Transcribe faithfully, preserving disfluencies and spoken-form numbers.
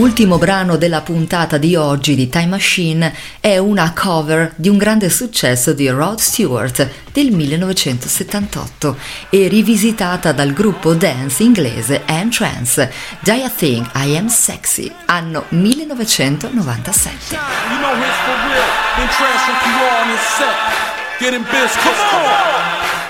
Ultimo brano della puntata di oggi di Time Machine è una cover di un grande successo di Rod Stewart del millenovecentosettantotto e rivisitata dal gruppo dance inglese N-Trance, Do You Think I Am Sexy, anno millenovecentonovantasette. You know it's for real. N-Trance from Q on is set. Getting biz, come on!